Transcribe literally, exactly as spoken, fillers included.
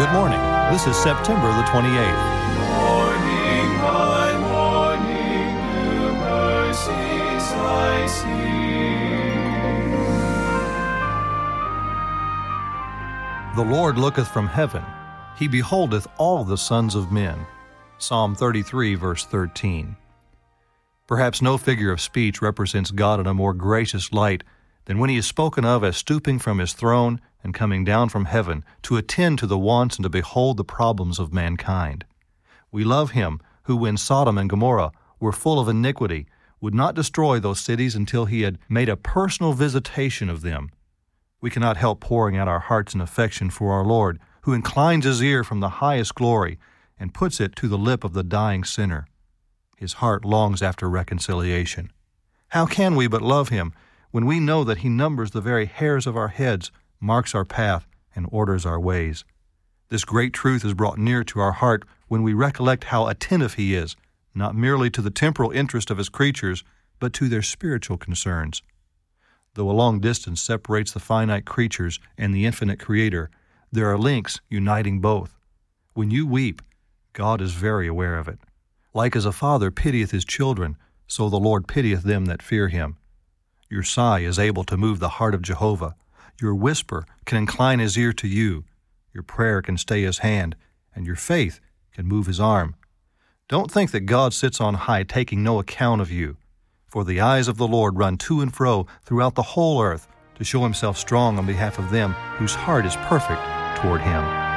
Good morning. This is September the twenty-eighth. Morning by morning, new mercies I see. The Lord looketh from heaven. He beholdeth all the sons of men. Psalm thirty-three, verse thirteen. Perhaps no figure of speech represents God in a more gracious light than when he is spoken of as stooping from his throne and coming down from heaven to attend to the wants and to behold the problems of mankind. We love him who, when Sodom and Gomorrah were full of iniquity, would not destroy those cities until he had made a personal visitation of them. We cannot help pouring out our hearts in affection for our Lord, who inclines his ear from the highest glory and puts it to the lip of the dying sinner. His heart longs after reconciliation. How can we but love him when we know that he numbers the very hairs of our heads, marks our path, and orders our ways? This great truth is brought near to our heart when we recollect how attentive he is, not merely to the temporal interest of his creatures, but to their spiritual concerns. Though a long distance separates the finite creatures and the infinite Creator, there are links uniting both. When you weep, God is very aware of it. Like as a father pitieth his children, so the Lord pitieth them that fear him. Your sigh is able to move the heart of Jehovah. Your whisper can incline his ear to you. Your prayer can stay his hand, and your faith can move his arm. Don't think that God sits on high, taking no account of you. For the eyes of the Lord run to and fro throughout the whole earth to show himself strong on behalf of them whose heart is perfect toward him.